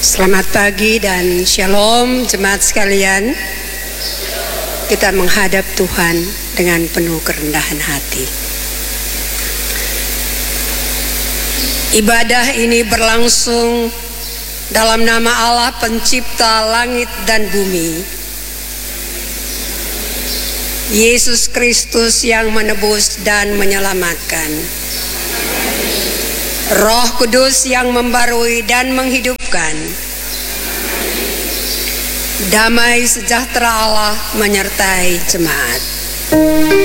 Selamat pagi dan shalom jemaat sekalian. Kita menghadap Tuhan dengan penuh kerendahan hati. Ibadah ini berlangsung dalam nama Allah pencipta langit dan bumi, Yesus Kristus yang menebus dan menyelamatkan, Roh Kudus yang membarui dan menghidupkan. Damai sejahtera Allah menyertai jemaat.